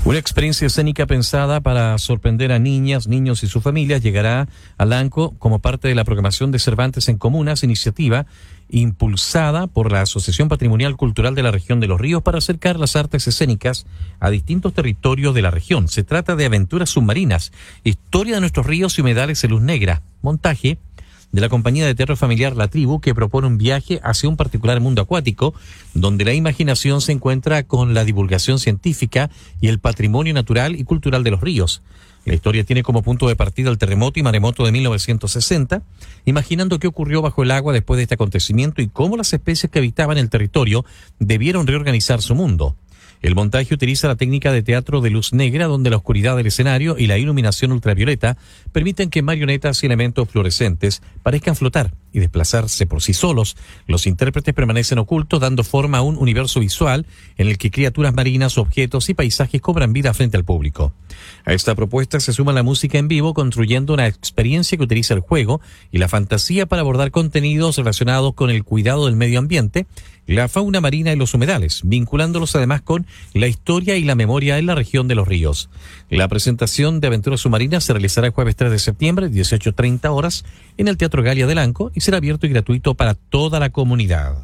Una experiencia escénica pensada para sorprender a niñas, niños y sus familias llegará a Lanco como parte de la programación de Cervantes en Comunas, iniciativa impulsada por la Asociación Patrimonial Cultural de la Región de los Ríos para acercar las artes escénicas a distintos territorios de la región. Se trata de aventuras submarinas, historia de nuestros ríos y humedales en luz negra, montaje de la compañía de teatro familiar La Tribu, que propone un viaje hacia un particular mundo acuático, donde la imaginación se encuentra con la divulgación científica y el patrimonio natural y cultural de los ríos. La historia tiene como punto de partida el terremoto y maremoto de 1960, imaginando qué ocurrió bajo el agua después de este acontecimiento y cómo las especies que habitaban el territorio debieron reorganizar su mundo. El montaje utiliza la técnica de teatro de luz negra, donde la oscuridad del escenario y la iluminación ultravioleta permiten que marionetas y elementos fluorescentes parezcan flotar y desplazarse por sí solos. Los intérpretes permanecen ocultos, dando forma a un universo visual en el que criaturas marinas, objetos y paisajes cobran vida frente al público. A esta propuesta se suma la música en vivo, construyendo una experiencia que utiliza el juego y la fantasía para abordar contenidos relacionados con el cuidado del medio ambiente, la fauna marina y los humedales, vinculándolos además con la historia y la memoria en la región de los ríos. La presentación de Aventuras Submarinas se realizará el jueves 3 de septiembre, 18:30 horas, en el Teatro Galia de Lanco y será abierto y gratuito para toda la comunidad.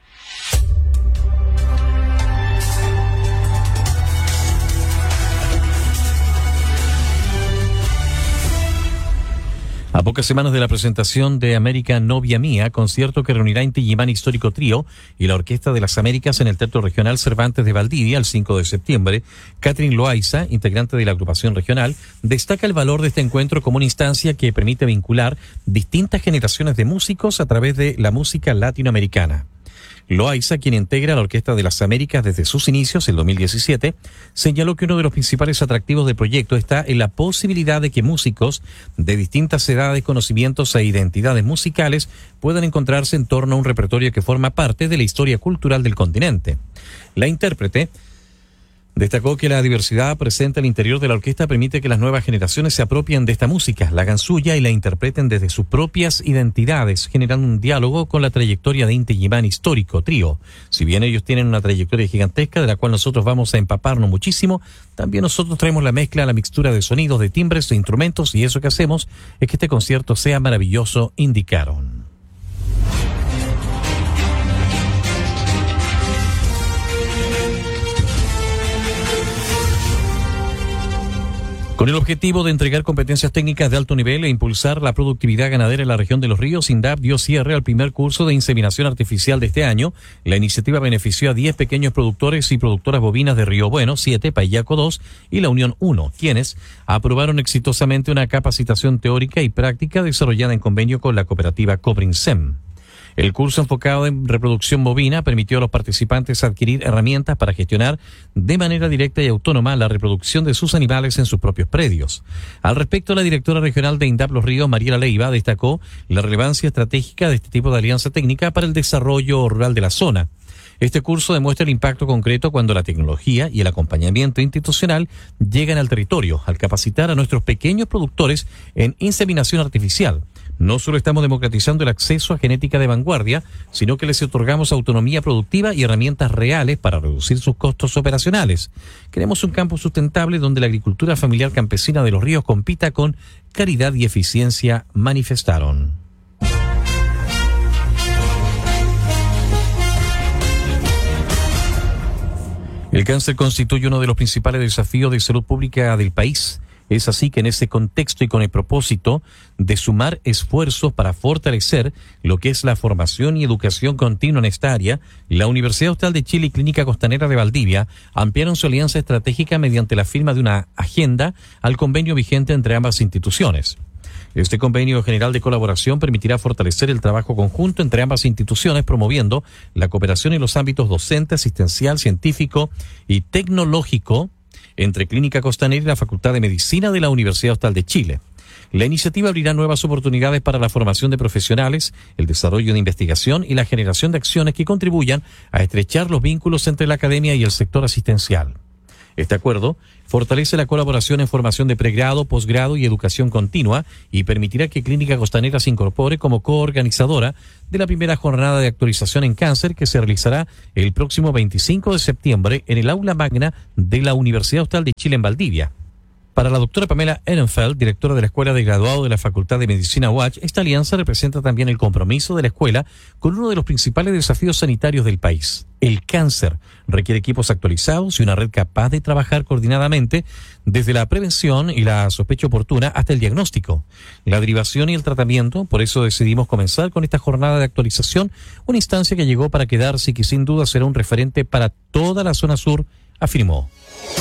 A pocas semanas de la presentación de América Novia Mía, concierto que reunirá Inti Illimani Histórico Trío y la Orquesta de las Américas en el Teatro Regional Cervantes de Valdivia el 5 de septiembre, Catherine Loaiza, integrante de la agrupación regional, destaca el valor de este encuentro como una instancia que permite vincular distintas generaciones de músicos a través de la música latinoamericana. Loaiza, quien integra la Orquesta de las Américas desde sus inicios, el 2017, señaló que uno de los principales atractivos del proyecto está en la posibilidad de que músicos de distintas edades, conocimientos e identidades musicales puedan encontrarse en torno a un repertorio que forma parte de la historia cultural del continente. La intérprete destacó que la diversidad presente al interior de la orquesta permite que las nuevas generaciones se apropien de esta música, la hagan suya y la interpreten desde sus propias identidades, generando un diálogo con la trayectoria de Inti Illimani Histórico Trío. Si bien ellos tienen una trayectoria gigantesca de la cual nosotros vamos a empaparnos muchísimo, también nosotros traemos la mezcla, la mixtura de sonidos, de timbres, de instrumentos, y eso que hacemos es que este concierto sea maravilloso, indicaron. Con el objetivo de entregar competencias técnicas de alto nivel e impulsar la productividad ganadera en la región de los ríos, INDAP dio cierre al primer curso de inseminación artificial de este año. La iniciativa benefició a 10 pequeños productores y productoras bovinas de Río Bueno, 7, Payaco 2 y La Unión 1, quienes aprobaron exitosamente una capacitación teórica y práctica desarrollada en convenio con la cooperativa Cobrinsem. El curso enfocado en reproducción bovina permitió a los participantes adquirir herramientas para gestionar de manera directa y autónoma la reproducción de sus animales en sus propios predios. Al respecto, la directora regional de INDAP Los Ríos, Mariela Leiva, destacó la relevancia estratégica de este tipo de alianza técnica para el desarrollo rural de la zona. Este curso demuestra el impacto concreto cuando la tecnología y el acompañamiento institucional llegan al territorio, al capacitar a nuestros pequeños productores en inseminación artificial. No solo estamos democratizando el acceso a genética de vanguardia, sino que les otorgamos autonomía productiva y herramientas reales para reducir sus costos operacionales. Queremos un campo sustentable donde la agricultura familiar campesina de los ríos compita con calidad y eficiencia, manifestaron. El cáncer constituye uno de los principales desafíos de salud pública del país. Es así que en ese contexto y con el propósito de sumar esfuerzos para fortalecer lo que es la formación y educación continua en esta área, la Universidad Austral de Chile y Clínica Costanera de Valdivia ampliaron su alianza estratégica mediante la firma de una agenda al convenio vigente entre ambas instituciones. Este convenio general de colaboración permitirá fortalecer el trabajo conjunto entre ambas instituciones, promoviendo la cooperación en los ámbitos docente, asistencial, científico y tecnológico entre Clínica Costanera y la Facultad de Medicina de la Universidad Austral de Chile. La iniciativa abrirá nuevas oportunidades para la formación de profesionales, el desarrollo de investigación y la generación de acciones que contribuyan a estrechar los vínculos entre la academia y el sector asistencial. Este acuerdo fortalece la colaboración en formación de pregrado, posgrado y educación continua y permitirá que Clínica Costanera se incorpore como coorganizadora de la primera jornada de actualización en cáncer que se realizará el próximo 25 de septiembre en el aula magna de la Universidad Austral de Chile en Valdivia. Para la doctora Pamela Ehrenfeld, directora de la Escuela de Graduado de la Facultad de Medicina UACH, esta alianza representa también el compromiso de la escuela con uno de los principales desafíos sanitarios del país. El cáncer requiere equipos actualizados y una red capaz de trabajar coordinadamente desde la prevención y la sospecha oportuna hasta el diagnóstico, la derivación y el tratamiento. Por eso decidimos comenzar con esta jornada de actualización, una instancia que llegó para quedarse y que sin duda será un referente para toda la zona sur, afirmó.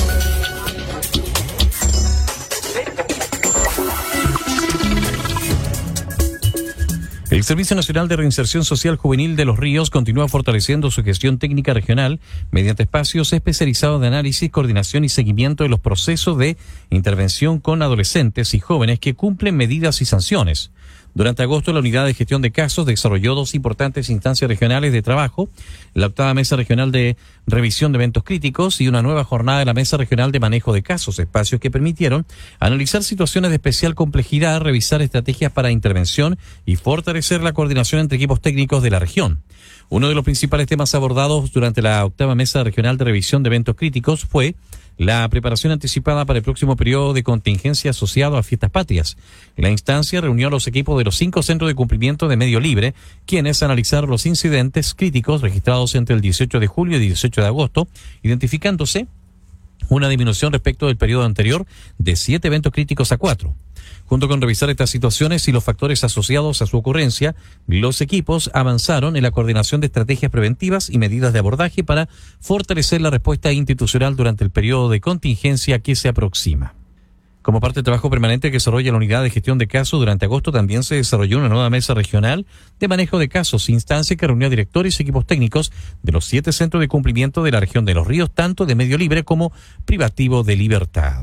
El Servicio Nacional de Reinserción Social Juvenil de Los Ríos continúa fortaleciendo su gestión técnica regional mediante espacios especializados de análisis, coordinación y seguimiento de los procesos de intervención con adolescentes y jóvenes que cumplen medidas y sanciones. Durante agosto, la Unidad de Gestión de Casos desarrolló 2 importantes instancias regionales de trabajo, la 8ª Mesa Regional de Revisión de Eventos Críticos y una nueva jornada de la Mesa Regional de Manejo de Casos, espacios que permitieron analizar situaciones de especial complejidad, revisar estrategias para intervención y fortalecer la coordinación entre equipos técnicos de la región. Uno de los principales temas abordados durante la 8ª Mesa Regional de Revisión de Eventos Críticos fue la preparación anticipada para el próximo periodo de contingencia asociado a fiestas patrias. La instancia reunió a los equipos de los 5 centros de cumplimiento de medio libre, quienes analizaron los incidentes críticos registrados entre el 18 de julio y 18 de agosto, identificándose una disminución respecto del periodo anterior de 7 eventos críticos a 4. Junto con revisar estas situaciones y los factores asociados a su ocurrencia, los equipos avanzaron en la coordinación de estrategias preventivas y medidas de abordaje para fortalecer la respuesta institucional durante el periodo de contingencia que se aproxima. Como parte del trabajo permanente que desarrolla la Unidad de Gestión de Casos, durante agosto también se desarrolló una nueva mesa regional de manejo de casos, instancia que reunió a directores y equipos técnicos de los 7 centros de cumplimiento de la región de Los Ríos, tanto de medio libre como privativo de libertad.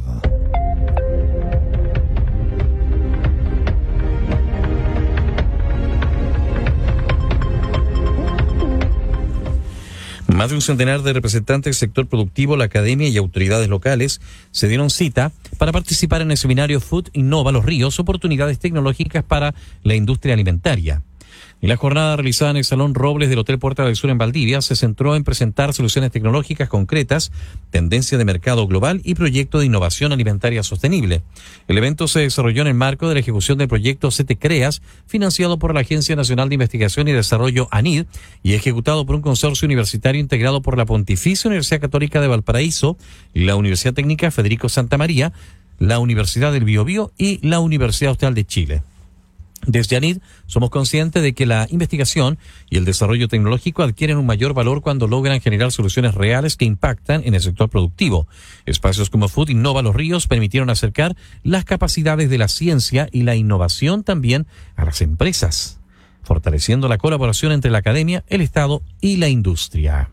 Más de un centenar de representantes del sector productivo, la academia y autoridades locales se dieron cita para participar en el seminario Food Innova Los Ríos, oportunidades tecnológicas para la industria alimentaria. Y la jornada realizada en el Salón Robles del Hotel Puerta del Sur en Valdivia se centró en presentar soluciones tecnológicas concretas, tendencia de mercado global y proyecto de innovación alimentaria sostenible. El evento se desarrolló en el marco de la ejecución del proyecto CT CREAS, financiado por la Agencia Nacional de Investigación y Desarrollo ANID y ejecutado por un consorcio universitario integrado por la Pontificia Universidad Católica de Valparaíso, la Universidad Técnica Federico Santa María, la Universidad del Biobío y la Universidad Austral de Chile. Desde ANID somos conscientes de que la investigación y el desarrollo tecnológico adquieren un mayor valor cuando logran generar soluciones reales que impactan en el sector productivo. Espacios como Food Innova Los Ríos permitieron acercar las capacidades de la ciencia y la innovación también a las empresas, fortaleciendo la colaboración entre la academia, el Estado y la industria.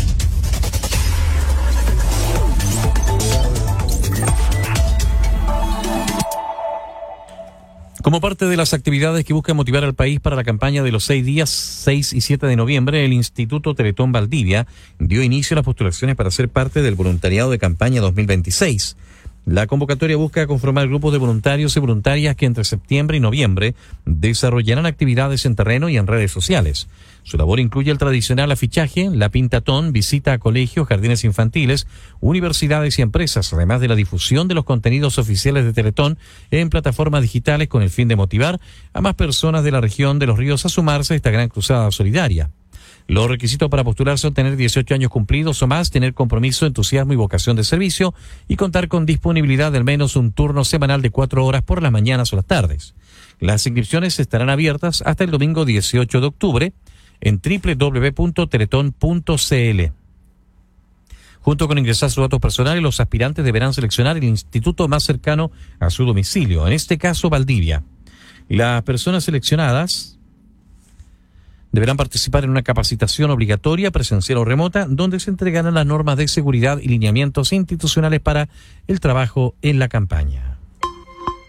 Como parte de las actividades que buscan motivar al país para la campaña de los 6 días, 6 y 7 de noviembre, el Instituto Teletón Valdivia dio inicio a las postulaciones para ser parte del voluntariado de campaña 2026. La convocatoria busca conformar grupos de voluntarios y voluntarias que entre septiembre y noviembre desarrollarán actividades en terreno y en redes sociales. Su labor incluye el tradicional afichaje, la pintatón, visita a colegios, jardines infantiles, universidades y empresas, además de la difusión de los contenidos oficiales de Teletón en plataformas digitales con el fin de motivar a más personas de la región de Los Ríos a sumarse a esta gran cruzada solidaria. Los requisitos para postular son tener 18 años cumplidos o más, tener compromiso, entusiasmo y vocación de servicio y contar con disponibilidad de al menos un turno semanal de 4 horas por las mañanas o las tardes. Las inscripciones estarán abiertas hasta el domingo 18 de octubre en www.teleton.cl. Junto con ingresar sus datos personales, los aspirantes deberán seleccionar el instituto más cercano a su domicilio, en este caso Valdivia. Las personas seleccionadas deberán participar en una capacitación obligatoria, presencial o remota, donde se entregarán las normas de seguridad y lineamientos institucionales para el trabajo en la campaña.